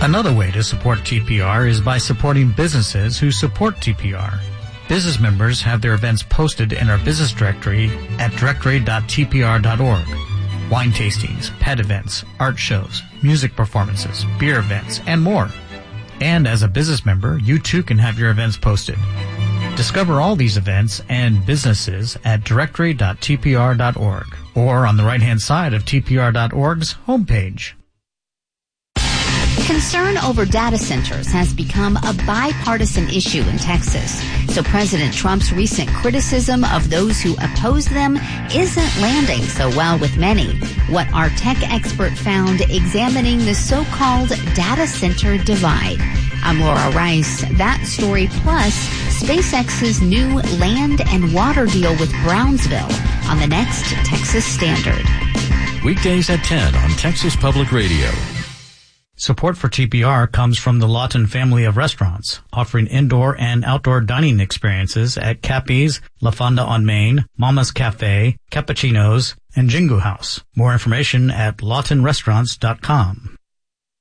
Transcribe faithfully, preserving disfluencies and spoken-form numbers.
Another way to support T P R is by supporting businesses who support T P R. Business members have their events posted in our business directory at directory dot t p r dot org. Wine tastings, pet events, art shows, music performances, beer events, and more. And as a business member, you too can have your events posted. Discover all these events and businesses at directory dot t p r dot org or on the right-hand side of t p r dot org's homepage. Concern over data centers has become a bipartisan issue in Texas. So President Trump's recent criticism of those who oppose them isn't landing so well with many. What our tech expert found examining the so-called data center divide. I'm Laura Rice. That story plus SpaceX's new land and water deal with Brownsville on the next Texas Standard. Weekdays at ten on Texas Public Radio. Support for T P R comes from the Lawton family of restaurants, offering indoor and outdoor dining experiences at Cappy's, La Fonda on Main, Mama's Cafe, Cappuccino's, and Jingu House. More information at lawton restaurants dot com.